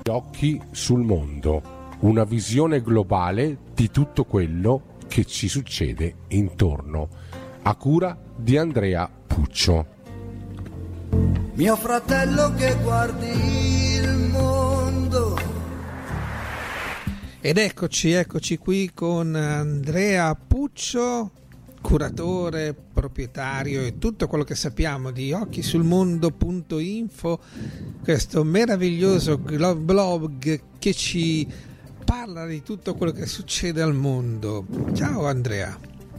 occhi sul mondo, una visione globale di tutto quello che ci succede intorno, a cura di Andrea Puccio. Mio fratello che guardi il mondo. Ed eccoci qui con Andrea Puccio, curatore, proprietario e tutto quello che sappiamo di occhisulmondo.info, questo meraviglioso blog che ci parla di tutto quello che succede al mondo. Ciao Andrea.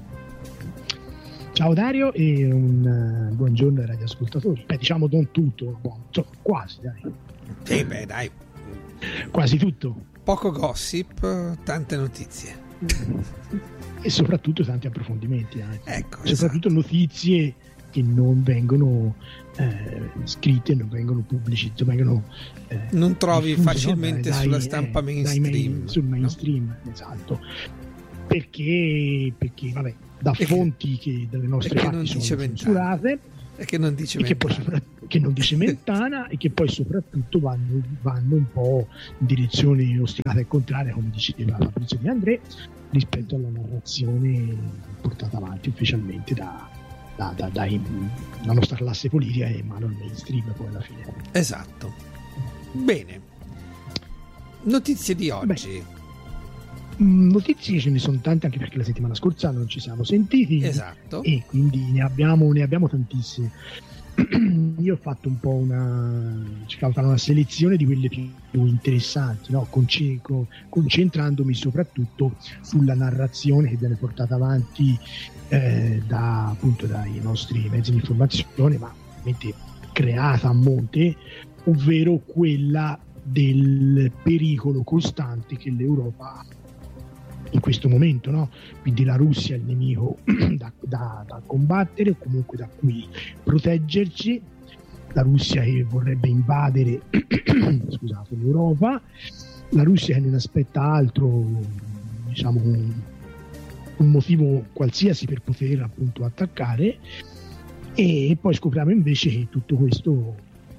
Ciao Dario e un buongiorno ai radioascoltatori. Diciamo non tutto, quasi dai. Sì, dai. Quasi tutto. Poco gossip, tante notizie. E soprattutto tanti approfondimenti anche. Ecco, soprattutto esatto. Notizie che non vengono scritte, non vengono pubblicizzate, non trovi diffuse, facilmente sulla stampa mainstream. Sul mainstream, no? Esatto. Perché vabbè, da fonti che dalle nostre parti sono censurate. E che non dice Mentana e che poi soprattutto vanno un po' in direzione ostinata e contraria, come diceva Fabrizio De André, rispetto alla narrazione portata avanti ufficialmente dalla nostra classe politica e in mano al mainstream poi alla fine. Esatto. Bene. Notizie di oggi. Notizie ce ne sono tante, anche perché la settimana scorsa non ci siamo sentiti. Esatto. E quindi ne abbiamo tantissime. Io ho fatto un po' cercavo di fare una selezione di quelle più interessanti, no? Concentrandomi soprattutto sulla narrazione che viene portata avanti dai nostri mezzi di informazione, ma ovviamente creata a monte, ovvero quella del pericolo costante che l'Europa ha in questo momento, no? Quindi la Russia è il nemico da combattere, o comunque da cui proteggerci, la Russia che vorrebbe invadere l'Europa, la Russia che non aspetta altro, diciamo, un motivo qualsiasi per poter appunto attaccare, e poi scopriamo invece che tutto questo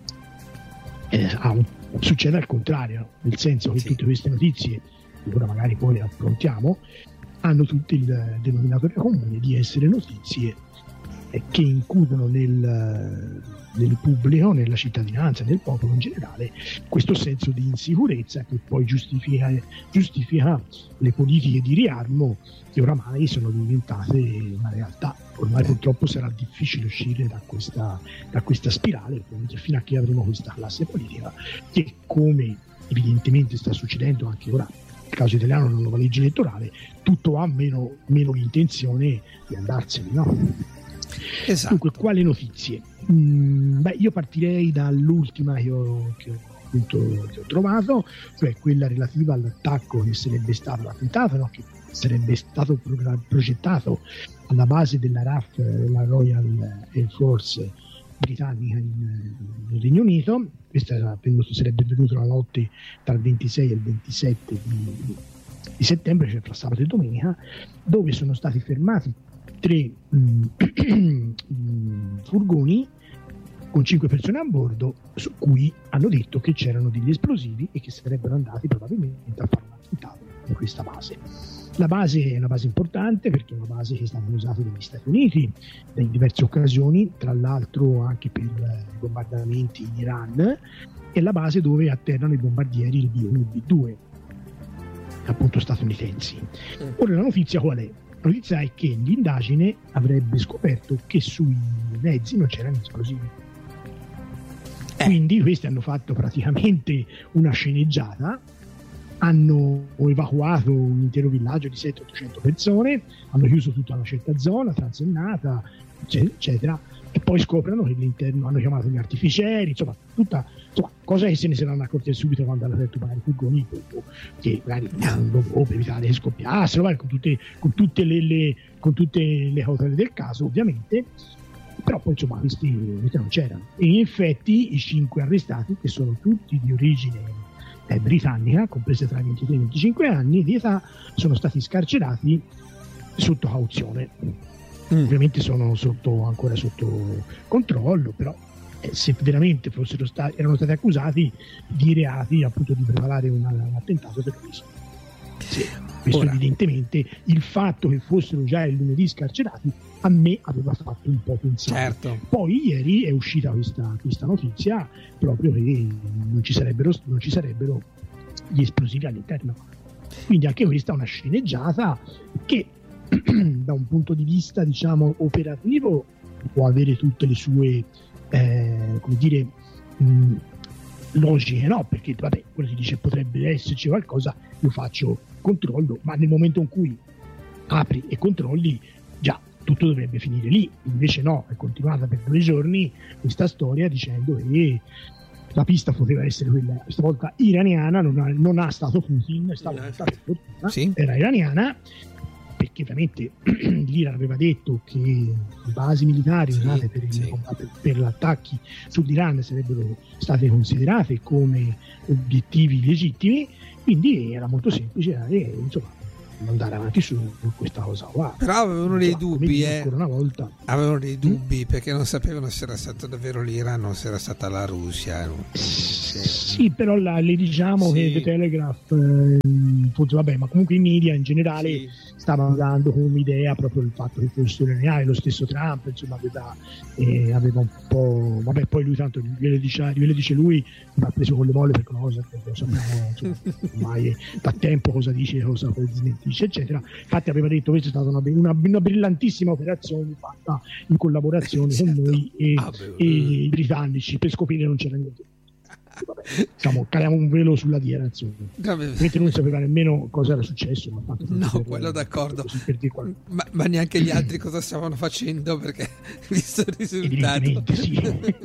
succede al contrario, nel senso che tutte queste notizie, ora magari poi affrontiamo, hanno tutti il denominatore comune di essere notizie che includono nel pubblico, nella cittadinanza, nel popolo in generale, questo senso di insicurezza che poi giustifica le politiche di riarmo che oramai sono diventate una realtà. Ormai purtroppo sarà difficile uscire da questa spirale, fino a che avremo questa classe politica che, come evidentemente sta succedendo anche ora nel caso italiano, una nuova legge elettorale, tutto ha meno intenzione di andarsene, no? Esatto. Dunque, quali notizie? Io partirei dall'ultima che ho trovato, cioè quella relativa all'attacco che sarebbe stato l'attentato, no? Che sarebbe stato progettato alla base della RAF, la Royal Air Force britannica nel Regno Unito. Questa sarebbe avvenuta la notte tra il 26 e il 27 di settembre, cioè tra sabato e domenica, dove sono stati fermati 3 furgoni con 5 persone a bordo, su cui hanno detto che c'erano degli esplosivi e che sarebbero andati probabilmente a fare un attentato in questa base. La base è una base importante perché è una base che è stata usata dagli Stati Uniti in diverse occasioni, tra l'altro anche per i bombardamenti in Iran, è la base dove atterrano i bombardieri il B-1 e il B-2, appunto statunitensi. Ora la notizia qual è? La notizia è che l'indagine avrebbe scoperto che sui mezzi non c'erano esplosivi. Quindi questi hanno fatto praticamente una sceneggiata, hanno evacuato un intero villaggio di 700-800 persone, hanno chiuso tutta una certa zona transennata, eccetera, e poi scoprono che all'interno hanno chiamato gli artificieri, insomma cosa che se ne saranno accorti subito quando hanno aperto magari i furgoni, che magari dopo per evitare che scoppiassero, con tutte le cautele del caso, ovviamente. Però poi insomma questi non c'erano, e in effetti i 5 arrestati, che sono tutti di origine britannica, comprese tra i 23 e i 25 anni di età, sono stati scarcerati sotto cauzione. Ovviamente sono ancora sotto controllo, però se veramente erano stati accusati di reati, appunto, di preparare un attentato terroristico. Sì, questo evidentemente, il fatto che fossero già il lunedì scarcerati a me aveva fatto un po' pensare. Certo. Poi ieri è uscita questa notizia proprio che non ci sarebbero gli esplosivi all'interno. Quindi anche questa è una sceneggiata che da un punto di vista, diciamo, operativo può avere tutte le sue logiche, no? Perché vabbè, quello si dice potrebbe esserci qualcosa, io faccio controllo, ma nel momento in cui apri e controlli già tutto dovrebbe finire lì. Invece no, è continuata per 2 giorni questa storia dicendo che la pista poteva essere quella, stavolta iraniana, non ha stato Putin, stavolta per fortuna sì, era iraniana, perché ovviamente l'Iran aveva detto che le basi militari usate per gli attacchi sull'Iran sarebbero state considerate come obiettivi legittimi, quindi era molto semplice andare avanti su questa cosa qua. Però avevano dei dubbi, ancora una volta. Avevano dei dubbi perché non sapevano se era stato davvero l'Iran o se era stata la Russia. No? Sì, però le diciamo che The Telegraph, forse vabbè, ma comunque i media in generale stavano dando come idea proprio il fatto che fossero reali. Lo stesso Trump, insomma, aveva un po', vabbè, poi lui tanto glielo dice lui, va preso con le molle per cosa, lo sappiamo, insomma, ormai da tempo cosa dice, cosa poi smentisce, eccetera. Infatti aveva detto questa è stata una brillantissima operazione fatta in collaborazione con noi e i britannici, per scoprire non c'era niente. Vabbè, diciamo, caliamo un velo sulla dichiarazione, mentre non sapeva nemmeno cosa era successo, quello d'accordo, ma neanche gli altri cosa stavano facendo, perché visto il risultato sì.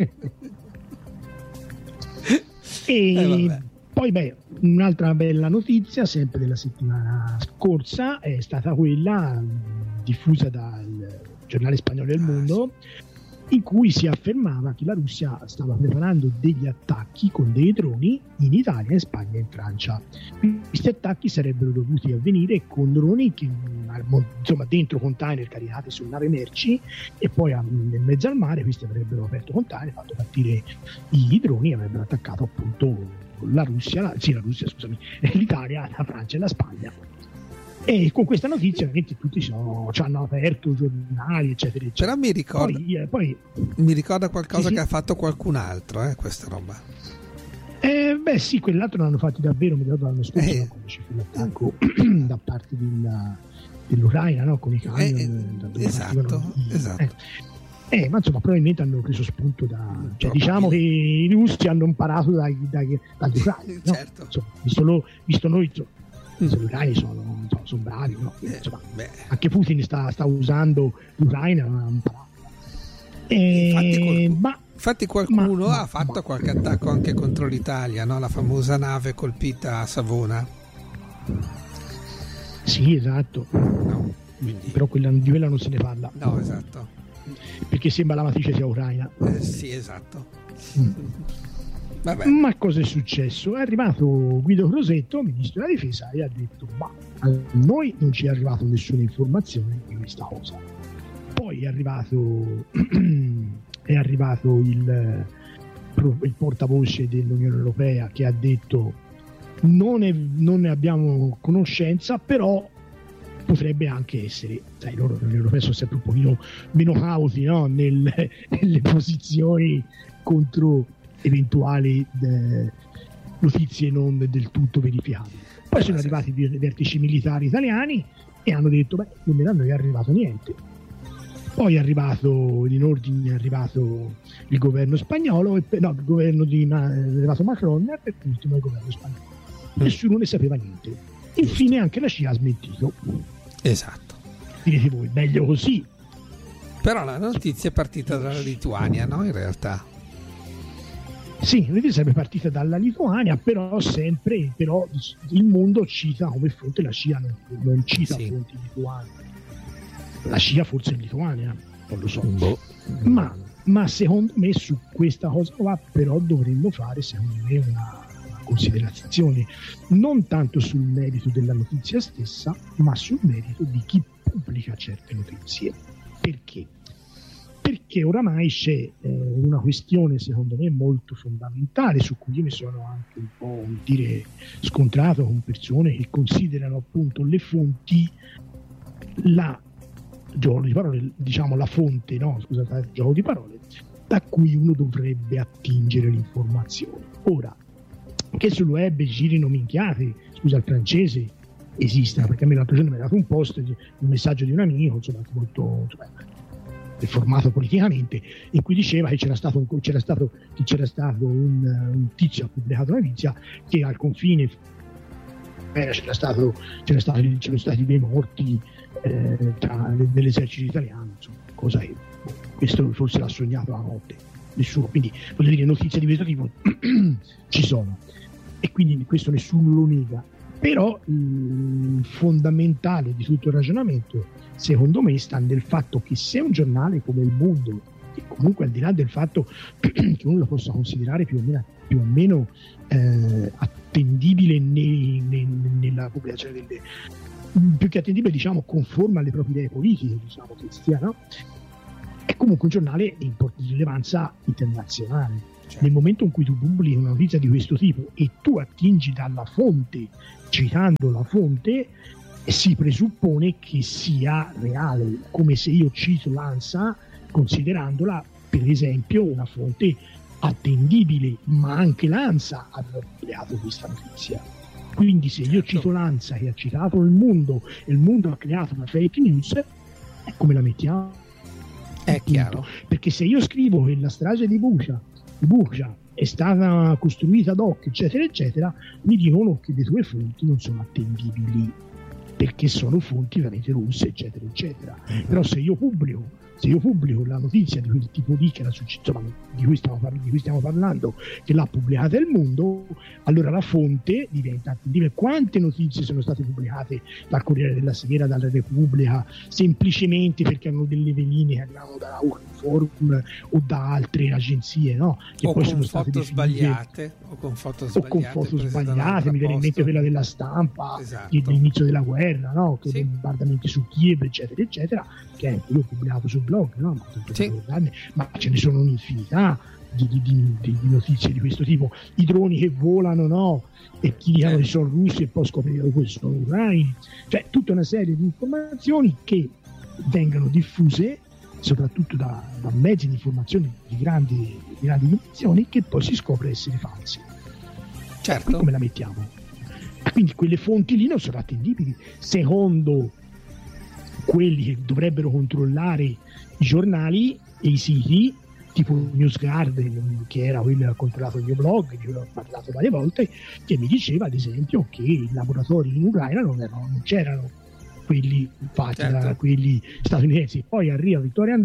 E poi un'altra bella notizia sempre della settimana scorsa è stata quella diffusa dal giornale spagnolo El Mundo, in cui si affermava che la Russia stava preparando degli attacchi con dei droni in Italia, in Spagna e in Francia. Questi attacchi sarebbero dovuti avvenire con droni che, insomma, dentro container caricati su nave merci, e poi in mezzo al mare questi avrebbero aperto container, fatto partire i droni e avrebbero attaccato appunto l'Italia, la Francia e la Spagna. E con questa notizia ovviamente tutti ci hanno aperto giornali, eccetera, eccetera. Però mi ricorda qualcosa che ha fatto qualcun altro, questa roba. Sì, quell'altro l'hanno fatto davvero, mi ricordo l'anno scorso, quando ci fu l'attacco da parte dell'Ucraina, no? Con i camion. Esatto. Ma insomma, probabilmente hanno preso spunto diciamo che i russi hanno imparato dall'Ucraina, no? Certo. Insomma, visto noi, gli ucraini sono bravi, no? Insomma, anche Putin sta usando l'Ucraina, infatti qualcuno ha fatto qualche attacco anche contro l'Italia, no? La famosa nave colpita a Savona. Sì, esatto. No, però di quella non se ne parla. No, esatto. Perché sembra la matrice sia ucraina. Sì, esatto. Vabbè. Ma cosa è successo? È arrivato Guido Crosetto, ministro della difesa, e ha detto: ma a noi non ci è arrivata nessuna informazione di questa cosa. Poi è arrivato il portavoce dell'Unione Europea che ha detto: non ne abbiamo conoscenza, però potrebbe anche essere. Sai, loro l'Unione Europea sono sempre un pochino meno cauti, no? nelle posizioni contro eventuali notizie non del tutto verificabili. Poi sono arrivati i vertici militari italiani e hanno detto: non a noi è arrivato niente. Poi è arrivato in ordine, è arrivato il governo spagnolo, è arrivato Macron, e per ultimo il governo spagnolo. Nessuno ne sapeva niente. Infine anche la CIA ha smentito. Esatto. Direte voi, meglio così. Però la notizia è partita dalla Lituania, no? In realtà. Sì, la notizia è partita dalla Lituania, però il mondo cita come fonte la CIA, non cita fonti lituane. La CIA forse è Lituania, non lo so. Ma secondo me su questa cosa qua però dovremmo fare, secondo me, una considerazione non tanto sul merito della notizia stessa, ma sul merito di chi pubblica certe notizie. Perché perché oramai c'è una questione secondo me molto fondamentale, su cui io mi sono anche un po' scontrato con persone che considerano appunto le fonti gioco di parole, diciamo la fonte, no? Scusate, gioco di parole, da cui uno dovrebbe attingere l'informazione. Ora, che sul web girino minchiate, scusa il francese, esistano, perché a me l'altro giorno mi ha dato un post, un messaggio di un amico, insomma, molto deformato politicamente, in cui diceva che c'era stato un tizio, ha pubblicato una notizia che al confine c'erano stati dei morti nell'esercito italiano, insomma, cosa che questo forse l'ha sognato la notte nessuno, quindi voglio dire, notizie di questo tipo ci sono, e quindi questo nessuno lo nega, però il fondamentale di tutto il ragionamento secondo me sta nel fatto che se un giornale come Il Mondo, che comunque al di là del fatto che uno lo possa considerare più o meno attendibile nella pubblicazione più che attendibile, diciamo, conforme alle proprie idee politiche, diciamo, che sia, no? È comunque un giornale di rilevanza internazionale. Certo. Nel momento in cui tu pubblichi una notizia di questo tipo e tu attingi dalla fonte, citando la fonte, si presuppone che sia reale, come se io cito l'ANSA considerandola per esempio una fonte attendibile, ma anche l'ANSA ha pubblicato questa notizia. Quindi se io cito l'ANSA che ha citato Il Mondo e Il Mondo ha creato una fake news, come la mettiamo? È chiaro. Perché se io scrivo che la strage di Bucha è stata costruita ad hoc, eccetera eccetera, mi dicono che le tue fonti non sono attendibili perché sono fonti veramente russe, eccetera eccetera. Però se io pubblico la notizia di quel tipo di cui stiamo parlando, che l'ha pubblicata Il Mondo, allora la fonte diventa attendibile. Quante notizie sono state pubblicate dal Corriere della Sera, dalla Repubblica, semplicemente perché hanno delle veline che arrivano da Forum o da altre agenzie, no? Che o poi con sono state foto sbagliate, mi viene in mente quella della Stampa, esatto, dell'inizio della guerra, no? Che dei bombardamenti su Kiev, eccetera eccetera, che anche io ho pubblicato sul blog, no? Ma ce ne sono un'infinità di notizie di questo tipo. I droni che volano, no? E chi dicono che sono russi e poi scoprire che sono ucraini, cioè tutta una serie di informazioni che vengono diffuse soprattutto da mezzi di informazione di grandi dimensioni, che poi si scopre essere falsi. Certo. Qui come la mettiamo? Quindi quelle fonti lì non sono attendibili secondo quelli che dovrebbero controllare i giornali e i siti, tipo NewsGuard, che era quello che ha controllato il mio blog, di cui ho parlato varie volte, che mi diceva ad esempio che i laboratori in Ucraina non c'erano quelli fatti da quelli statunitensi. Poi arriva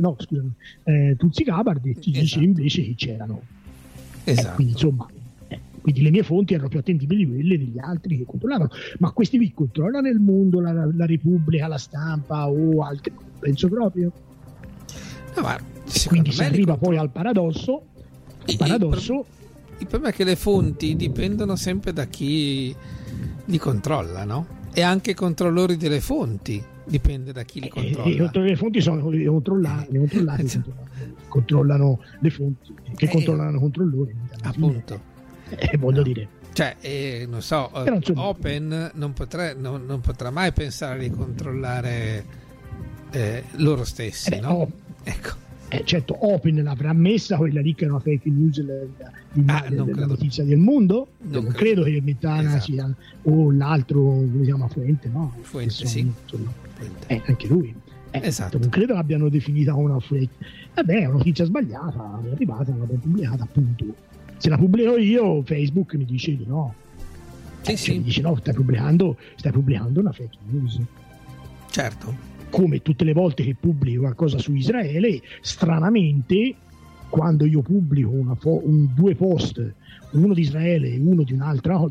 Tulsi Gabbard e ti dice invece che c'erano. Esatto. Quindi insomma, quindi le mie fonti erano più attendibili di quelle degli altri che controllavano, ma questi qui controllano Il Mondo, la Repubblica, la Stampa o altri? Penso proprio. No, ma quindi si arriva poi al paradosso. Il problema è che le fonti dipendono sempre da chi li controlla, no? E anche i controllori delle fonti dipende da chi li controlla. Le fonti sono le controllati, controllano le fonti che controllano i controllori. Appunto. Voglio dire. Cioè, non so, Open non potrà mai pensare di controllare loro stessi, no? Ecco. Certo, Open l'avrà messa quella lì che è una fake news, la notizia del Mondo. Non credo che Metana sia, o l'altro come si chiama, Fuente, no? Fuente, sì. Anche lui. Esatto. Non credo l'abbiano definita come una fake. Vabbè, è una notizia sbagliata, è arrivata, non l'abbiamo pubblicata, appunto. Se la pubblico io, Facebook mi dice di no. Mi dice no, stai pubblicando una fake news. Certo. Come tutte le volte che pubblico qualcosa su Israele, stranamente, quando io pubblico due post, uno di Israele e uno di un altro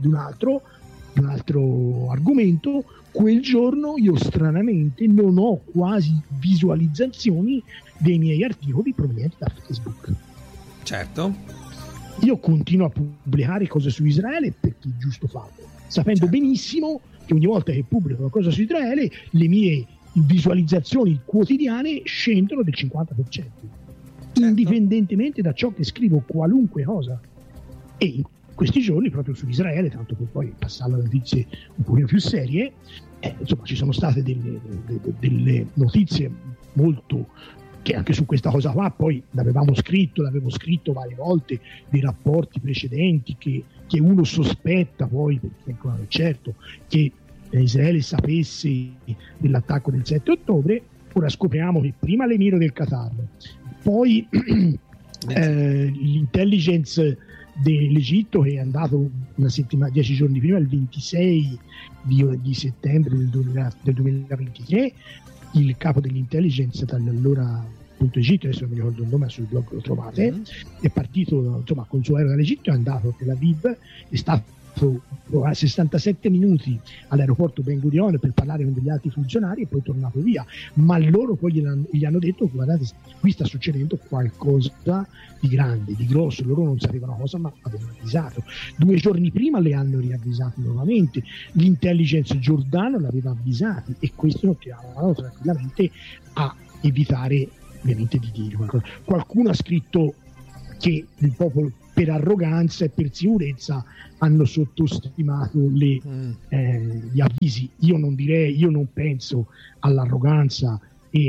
argomento, quel giorno io stranamente non ho quasi visualizzazioni dei miei articoli provenienti da Facebook. Certo. Io continuo a pubblicare cose su Israele perché è giusto farlo, sapendo benissimo che ogni volta che pubblico qualcosa su Israele le mie visualizzazioni quotidiane scendono del 50%. indipendentemente da ciò che scrivo qualunque cosa. E in questi giorni proprio su Israele, tanto per poi passare alle notizie un pochino più serie, insomma ci sono state delle notizie molto, che anche su questa cosa qua poi l'avevo scritto varie volte, dei rapporti precedenti che uno sospetta poi, perché ancora non è certo, che Israele sapesse dell'attacco del 7 ottobre. Ora scopriamo che prima l'emiro del Qatar, poi l'intelligence dell'Egitto, che è andato una settimana, 10 giorni prima, il 26 di settembre del 2023, il capo dell'intelligence dall'allora appunto Egitto, adesso non mi ricordo il nome, sul blog lo trovate, è partito insomma con il suo aereo dall'Egitto, è andato a Tel Aviv, è stato a 67 minuti all'aeroporto Ben Gurion per parlare con degli altri funzionari e poi è tornato via, ma loro poi gli hanno detto: guardate, qui sta succedendo qualcosa di grande, di grosso. Loro non sapevano cosa, ma avevano avvisato. 2 giorni prima le hanno riavvisati nuovamente, l'intelligence giordano l'aveva avvisati, e questo non tirava tranquillamente a evitare ovviamente di dire qualcosa. Qualcuno ha scritto che il popolo, per arroganza e per sicurezza, hanno sottostimato gli avvisi. Io non penso all'arroganza e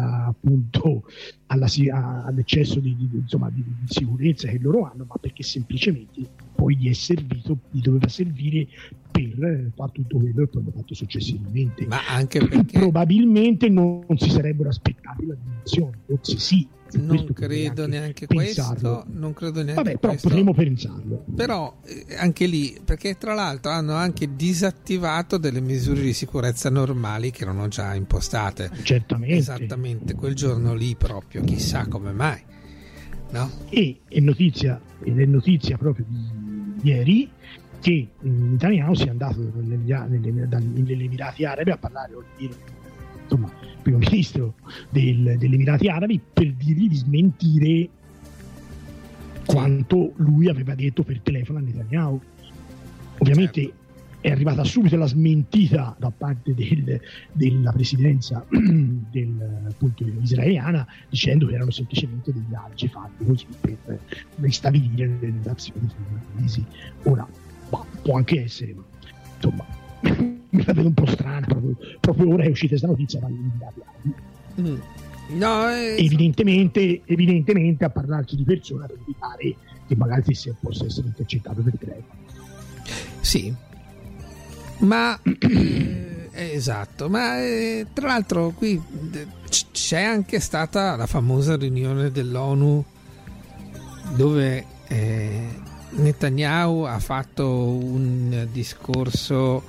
all'eccesso di sicurezza che loro hanno, ma perché semplicemente poi gli doveva servire per fare tutto quello che poi hanno fatto successivamente. Ma anche perché probabilmente non si sarebbero aspettati la dimensione, forse sì. Non credo neanche questo. Vabbè, però potremmo pensarlo. Però anche lì, perché tra l'altro hanno anche disattivato delle misure di sicurezza normali che erano già impostate. Certamente. Esattamente, quel giorno lì proprio, chissà come mai. No? E è notizia proprio di ieri che Netanyahu sia andato negli Emirati Arabi a parlare, insomma, primo ministro degli Emirati Arabi, per dirgli di smentire quanto lui aveva detto per telefono a Netanyahu. Ovviamente certo, è arrivata subito la smentita da parte della presidenza appunto israeliana, dicendo che erano semplicemente degli agi fatti così per ristabilire le relazioni tra i paesi. Ora può anche essere, ma insomma mi la vedo un po' strana, proprio ora è uscita questa notizia dagli Emirati Arabi. No, evidentemente a parlarci di persona per evitare che magari possa essere intercettato per telefono. Sì, ma esatto, ma tra l'altro qui c'è anche stata la famosa riunione dell'ONU dove Netanyahu ha fatto un discorso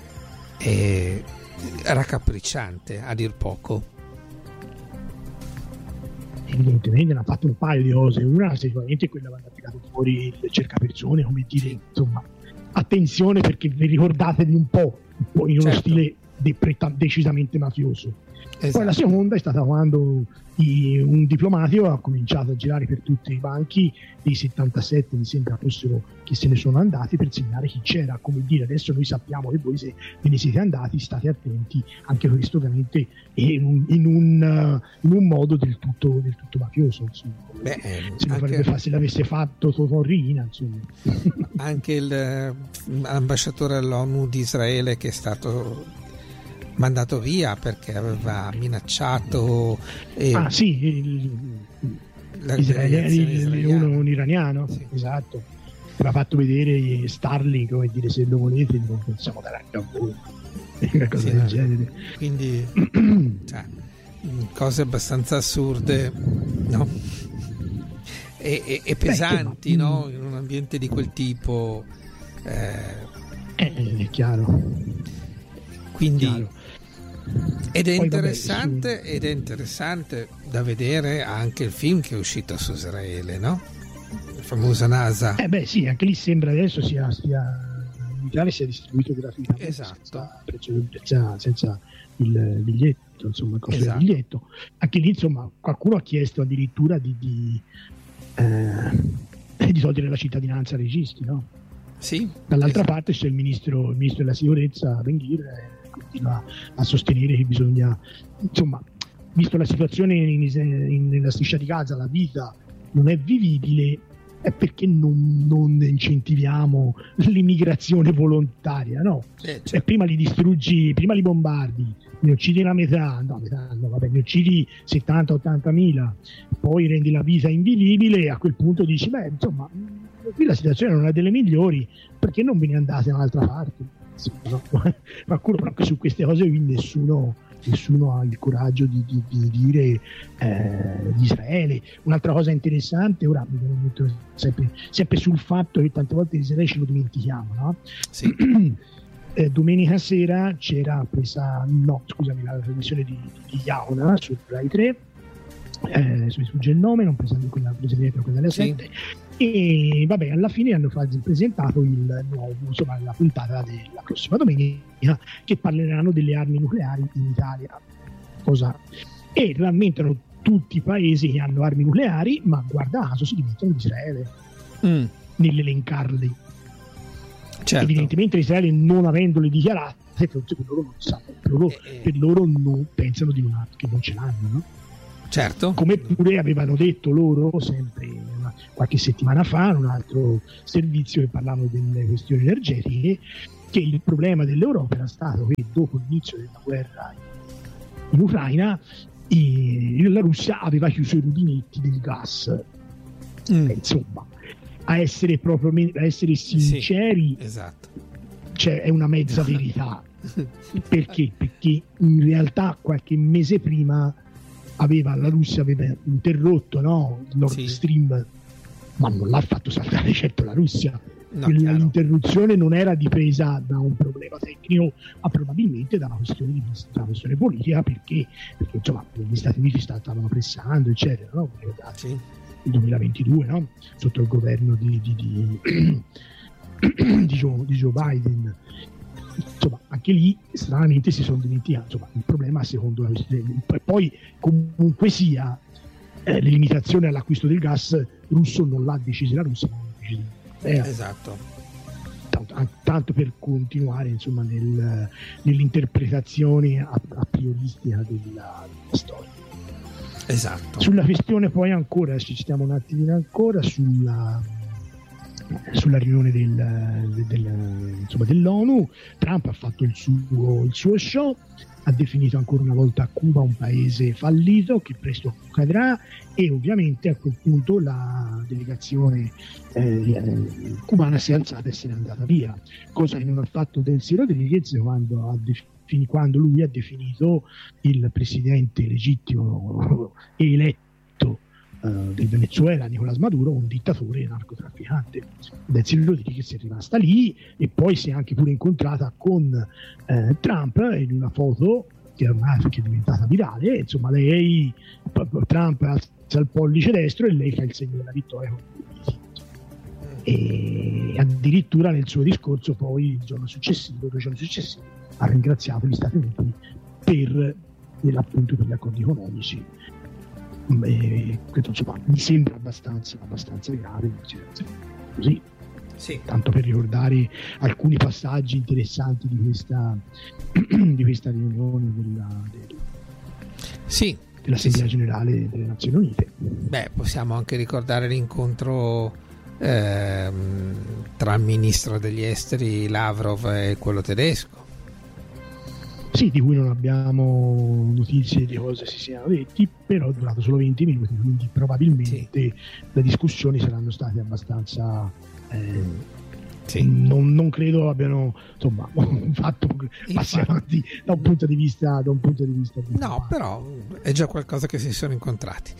raccapricciante, a dir poco. Evidentemente ne ha fatto un paio di cose. Una sicuramente quella quando ha tirato fuori il cercapersone, come dire, insomma, attenzione perché vi ricordate di un po' in uno stile decisamente mafioso. Esatto. Poi la seconda è stata quando un diplomatico ha cominciato a girare per tutti i banchi dei 77, mi sembra fossero, che se ne sono andati, per segnare chi c'era, come dire: adesso noi sappiamo che voi se ve ne siete andati, state attenti. Anche questo ovviamente in un modo del tutto mafioso, insomma. Se l'avesse fatto con Rina, insomma. Anche l'ambasciatore all'ONU di Israele, che è stato mandato via perché aveva minacciato un iraniano, sì. Esatto, aveva fatto vedere Starlink, come dire: se lo volete non pensiamo dare anche a voi, una cosa del genere. Quindi cose abbastanza assurde, no? E pesanti, no? In un ambiente di quel tipo è chiaro. Quindi ed è interessante da vedere anche il film che è uscito su Israele, no? La famosa NASA. Sì, anche lì sembra adesso in Italia sia distribuito gratuitamente, esatto, senza il biglietto, insomma, il costo del biglietto. Anche lì, insomma, qualcuno ha chiesto addirittura di togliere la cittadinanza ai registi, no? Sì. Dall'altra parte c'è il ministro della sicurezza Ben-Gvir, continua a sostenere che bisogna, insomma, visto la situazione nella striscia di Gaza, la vita non è vivibile, è perché non incentiviamo l'immigrazione volontaria, no? Certo. E prima li distruggi, prima li bombardi, ne uccidi la metà, ne uccidi 70-80.000, poi rendi la vita invivibile, e a quel punto dici, beh, insomma, qui la situazione non è delle migliori, perché non ve ne andate da un'altra parte? Insomma, no? Ma anche su queste cose qui nessuno ha il coraggio di dire di Israele. Un'altra cosa interessante, ora mi metto sempre sul fatto che tante volte di Israele ce lo dimentichiamo, no? Sì. Domenica sera c'era la trasmissione di Yauna su Rai 3, mi sfugge il nome, non pensavo quella precedente, quella delle 7, e vabbè, alla fine hanno presentato il nuovo, insomma, la puntata della prossima domenica, che parleranno delle armi nucleari in Italia, e rammentano tutti i paesi che hanno armi nucleari, ma guarda caso si dimenticano di Israele nell'elencarli. Certo. Evidentemente Israele, non avendole dichiarate, per loro non sanno, per loro non pensano che non ce l'hanno, no? Certo. Come pure avevano detto loro sempre qualche settimana fa in un altro servizio che parlavano delle questioni energetiche, che il problema dell'Europa era stato che dopo l'inizio della guerra in Ucraina la Russia aveva chiuso i rubinetti del gas. Insomma, a essere sinceri, sì, esatto. Cioè, è una mezza verità. Perché in realtà qualche mese prima la Russia aveva interrotto, no, il Nord Stream, ma non l'ha fatto saltare certo la Russia. No, l'interruzione non era dipesa da un problema tecnico, ma probabilmente da una questione politica, perché insomma gli Stati Uniti stavano pressando, eccetera, no? Sì. Il 2022, no? Sotto il governo di Joe Biden. Insomma, anche lì stranamente si sono dimenticati. Insomma, il problema, secondo la poi comunque sia, le limitazioni all'acquisto del gas russo non l'ha deciso la Russia, ma l'ha deciso esatto. Tanto per continuare, insomma, nell'interpretazione a prioristica della storia. Esatto. Sulla questione poi ancora, ci stiamo un attimino ancora sulla riunione dell'ONU. Trump ha fatto il suo show, ha definito ancora una volta Cuba un paese fallito che presto cadrà, e ovviamente a quel punto la delegazione cubana si è alzata e se n'è andata via, cosa che non ha fatto Delcy Rodriguez quando lui ha definito il presidente legittimo e eletto del Venezuela, Nicolás Maduro, un dittatore e narcotrafficante. Delcy Rodriguez è rimasta lì e poi si è anche pure incontrata con Trump in una foto che è diventata virale. Insomma, Trump alza il pollice destro e lei fa il segno della vittoria, e addirittura nel suo discorso poi il giorno successivo ha ringraziato gli Stati Uniti per l'appunto per gli accordi economici. Questo, insomma, mi sembra abbastanza grave, così. Sì. Tanto per ricordare alcuni passaggi interessanti di questa riunione dell'Assemblea Generale delle Nazioni Unite. Beh, possiamo anche ricordare l'incontro tra il ministro degli esteri Lavrov e quello tedesco. Sì, di cui non abbiamo notizie di cosa si siano detti, però è durato solo 20 minuti, quindi probabilmente le discussioni saranno state abbastanza non credo abbiano, insomma, fatto passi avanti da un punto di vista no, però è già qualcosa che si sono incontrati.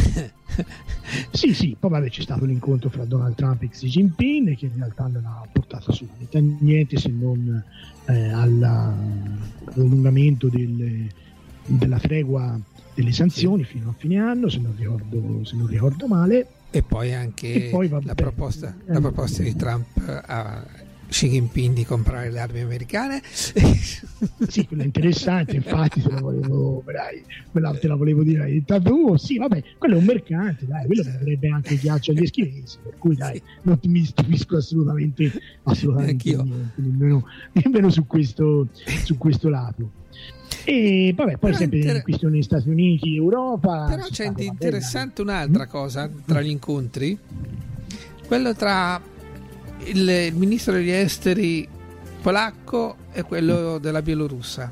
sì, poi vabbè, c'è stato l'incontro fra Donald Trump e Xi Jinping, che in realtà non ha portato assolutamente a niente, se non all'allungamento della tregua delle sanzioni fino a fine anno, se non ricordo male. E poi anche la proposta di Trump a Xi Jinping di comprare le armi americane. Sì, quella è interessante, infatti te la volevo dire tu. Sì, vabbè, quello è un mercante, dai, quello darebbe anche ghiaccio agli eschimesi, per cui dai, non mi stupisco assolutamente anch'io. niente, nemmeno su questo lato. E vabbè, poi però sempre in questione Stati Uniti, Europa. Però c'è interessante un'altra cosa tra gli incontri, quello tra il ministro degli esteri polacco e quello della Bielorussia.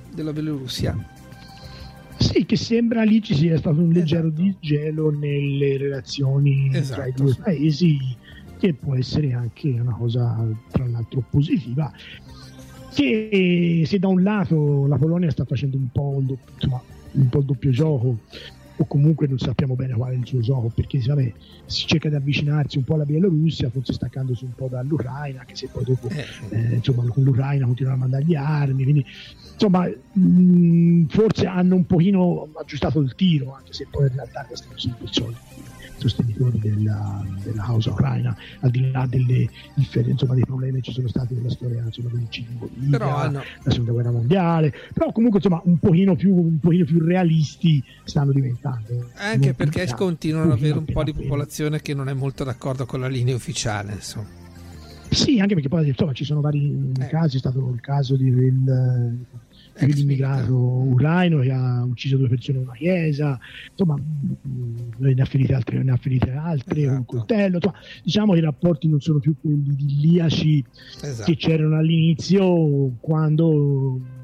Sì, che sembra lì ci sia stato un leggero disgelo nelle relazioni tra i due paesi, che può essere anche una cosa tra l'altro positiva, che se da un lato la Polonia sta facendo un po' il doppio gioco, o comunque non sappiamo bene qual è il suo gioco, perché vabbè, si cerca di avvicinarsi un po' alla Bielorussia, forse staccandosi un po' dall'Ucraina, anche se poi dopo insomma con l'Ucraina continuano a mandargli armi, quindi insomma forse hanno un pochino aggiustato il tiro, anche se poi in realtà questi non sono i soliti sostenitori della causa ucraina, al di là delle differenze, insomma, dei problemi che ci sono stati nella storia, insomma, dell'uccidio in Bolivia, la seconda guerra mondiale, però comunque insomma un pochino più realisti stanno diventando, anche perché continuano ad avere un po' di popolazione che non è molto d'accordo con la linea ufficiale, insomma. Sì, anche perché poi insomma ci sono vari casi, è stato il caso dell'immigrato ucraino che ha ucciso 2 persone in una chiesa, insomma ne ha ferite altre con un coltello, insomma, diciamo che i rapporti non sono più quelli idilliaci che c'erano all'inizio, quando